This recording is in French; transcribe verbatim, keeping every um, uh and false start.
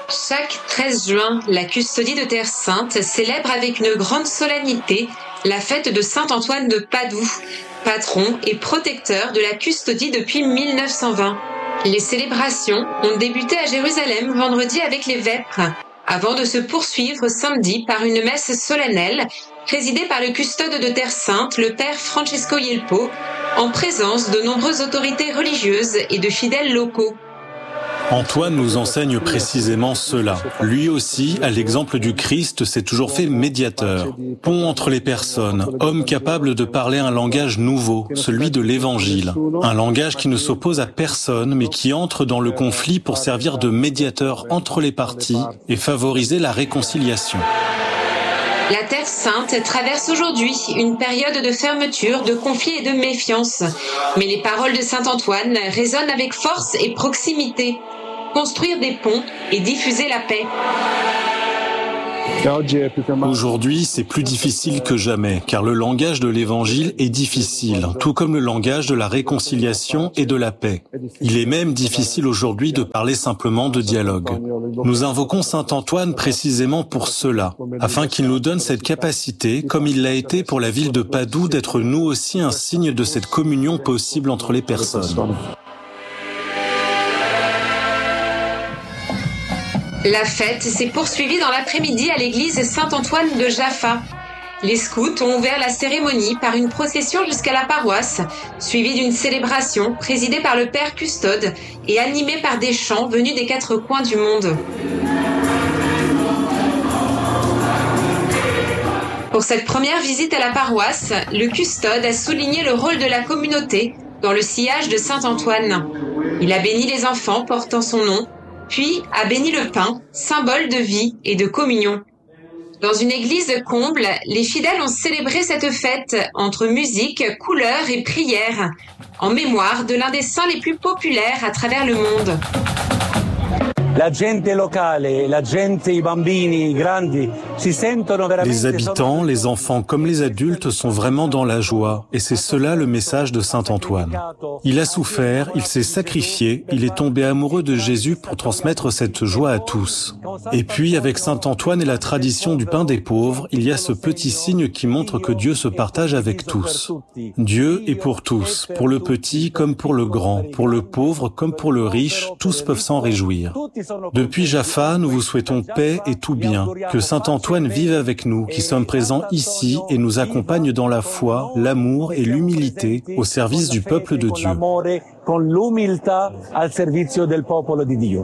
Chaque treize juin, la custodie de Terre Sainte célèbre avec une grande solennité la fête de Saint Antoine de Padoue, patron et protecteur de la custodie depuis mille neuf cent vingt. Les célébrations ont débuté à Jérusalem vendredi avec les vêpres, avant de se poursuivre samedi par une messe solennelle présidée par le custode de Terre Sainte, le père Francesco Yelpo, en présence de nombreuses autorités religieuses et de fidèles locaux. Antoine nous enseigne précisément cela. Lui aussi, à l'exemple du Christ, s'est toujours fait médiateur, pont entre les personnes, homme capable de parler un langage nouveau, celui de l'Évangile. Un langage qui ne s'oppose à personne, mais qui entre dans le conflit pour servir de médiateur entre les parties et favoriser la réconciliation. La Terre Sainte traverse aujourd'hui une période de fermeture, de conflit et de méfiance. Mais les paroles de Saint Antoine résonnent avec force et proximité. Construire des ponts et diffuser la paix. Aujourd'hui, c'est plus difficile que jamais, car le langage de l'Évangile est difficile, tout comme le langage de la réconciliation et de la paix. Il est même difficile aujourd'hui de parler simplement de dialogue. Nous invoquons Saint Antoine précisément pour cela, afin qu'il nous donne cette capacité, comme il l'a été pour la ville de Padoue, d'être nous aussi un signe de cette communion possible entre les personnes. La fête s'est poursuivie dans l'après-midi à l'église Saint-Antoine de Jaffa. Les scouts ont ouvert la cérémonie par une procession jusqu'à la paroisse, suivie d'une célébration présidée par le père custode et animée par des chants venus des quatre coins du monde. Pour cette première visite à la paroisse, le custode a souligné le rôle de la communauté dans le sillage de Saint-Antoine. Il a béni les enfants portant son nom, puis a béni le pain, symbole de vie et de communion. Dans une église comble, les fidèles ont célébré cette fête entre musique, couleurs et prières, en mémoire de l'un des saints les plus populaires à travers le monde. La gente locale, la gente, i bambini, i grandi, si sentono veramente. Les habitants, les enfants comme les adultes sont vraiment dans la joie, et c'est cela le message de Saint Antoine. Il a souffert, il s'est sacrifié, il est tombé amoureux de Jésus pour transmettre cette joie à tous. Et puis, avec Saint Antoine et la tradition du pain des pauvres, il y a ce petit signe qui montre que Dieu se partage avec tous. Dieu est pour tous, pour le petit comme pour le grand, pour le pauvre comme pour le riche, tous peuvent s'en réjouir. Depuis Jaffa, nous vous souhaitons paix et tout bien. Que Saint Antoine vive avec nous, qui sommes présents ici et nous accompagne dans la foi, l'amour et l'humilité au service du peuple de Dieu.